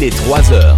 Les 3 heures.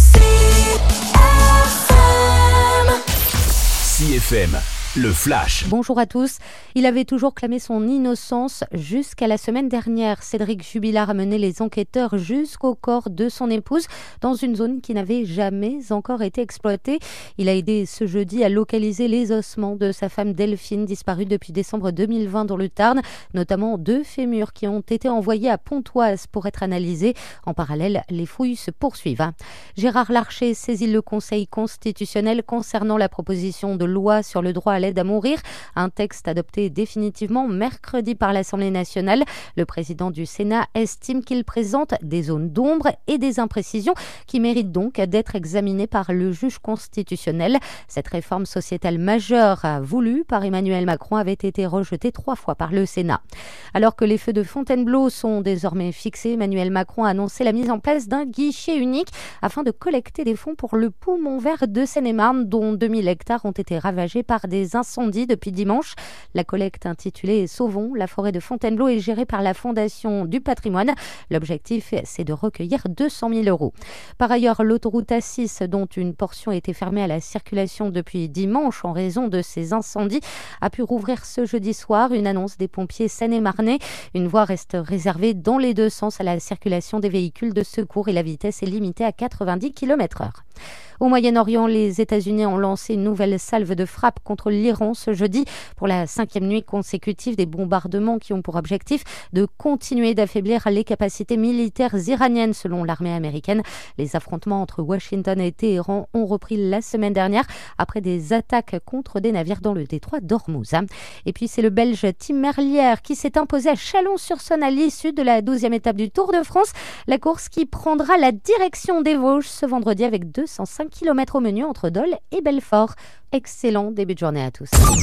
CFM, le flash. Bonjour à tous. Il avait toujours clamé son innocence jusqu'à la semaine dernière. Cédric Jubilard a mené les enquêteurs jusqu'au corps de son épouse dans une zone qui n'avait jamais encore été exploitée. Il a aidé ce jeudi à localiser les ossements de sa femme Delphine, disparue depuis décembre 2020 dans le Tarn, notamment 2 fémurs qui ont été envoyés à Pontoise pour être analysés. En parallèle, les fouilles se poursuivent. Gérard Larcher saisit le Conseil constitutionnel concernant la proposition de loi sur le droit à l'aide à mourir, un texte adopté définitivement mercredi par l'Assemblée nationale. Le président du Sénat estime qu'il présente des zones d'ombre et des imprécisions qui méritent donc d'être examinées par le juge constitutionnel. Cette réforme sociétale majeure voulue par Emmanuel Macron avait été rejetée 3 fois par le Sénat. Alors que les feux de Fontainebleau sont désormais fixés, Emmanuel Macron a annoncé la mise en place d'un guichet unique afin de collecter des fonds pour le poumon vert de Seine-et-Marne, dont 2000 hectares ont été ravagés par des incendies depuis dimanche. La collecte intitulée « Sauvons la forêt de Fontainebleau » est gérée par la Fondation du patrimoine. L'objectif, c'est de recueillir 200 000 €. Par ailleurs, l'autoroute A6, dont une portion était fermée à la circulation depuis dimanche en raison de ces incendies, a pu rouvrir ce jeudi soir. Une annonce des pompiers seine-et-marnais. Une voie reste réservée dans les 2 sens à la circulation des véhicules de secours et la vitesse est limitée à 90 km/h. Au Moyen-Orient, les États-Unis ont lancé une nouvelle salve de frappe contre l'Iran ce jeudi pour la 5e nuit consécutive, des bombardements qui ont pour objectif de continuer d'affaiblir les capacités militaires iraniennes selon l'armée américaine. Les affrontements entre Washington et Téhéran ont repris la semaine dernière après des attaques contre des navires dans le détroit d'Ormuz. Et puis c'est le Belge Tim Merlier qui s'est imposé à Chalon-sur-Saône à l'issue de la 12e étape du Tour de France. La course qui prendra la direction des Vosges ce vendredi avec 205 km au menu entre Dole et Belfort. Excellent début de journée à tous.